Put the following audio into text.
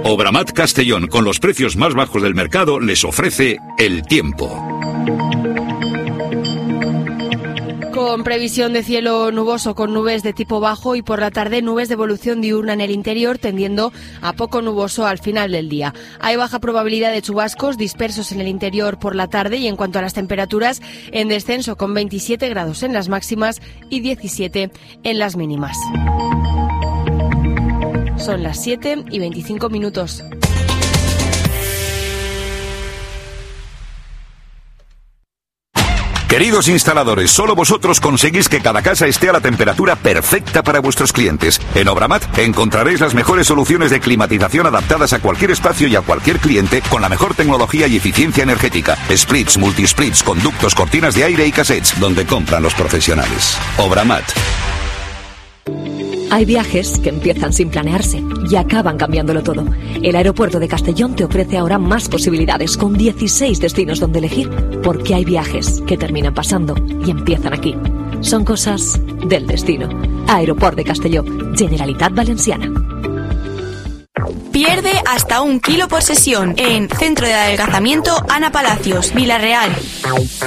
Obramat Castellón, con los precios más bajos del mercado, les ofrece el tiempo. Con previsión de cielo nuboso con nubes de tipo bajo y por la tarde nubes de evolución diurna en el interior, tendiendo a poco nuboso al final del día. Hay baja probabilidad de chubascos dispersos en el interior por la tarde y en cuanto a las temperaturas, en descenso con 27 grados en las máximas y 17 en las mínimas. Son las 7:25. Queridos instaladores, solo vosotros conseguís que cada casa esté a la temperatura perfecta para vuestros clientes. En Obramat encontraréis las mejores soluciones de climatización adaptadas a cualquier espacio y a cualquier cliente con la mejor tecnología y eficiencia energética. Splits, multisplits, conductos, cortinas de aire y cassettes, donde compran los profesionales. Obramat. Hay viajes que empiezan sin planearse y acaban cambiándolo todo. El aeropuerto de Castellón te ofrece ahora más posibilidades, con 16 destinos donde elegir, porque hay viajes que terminan pasando y empiezan aquí. Son cosas del destino. Aeroport de Castelló, Generalitat Valenciana. Pierde hasta 1 kilo por sesión en Centro de Adelgazamiento Ana Palacios, Villarreal.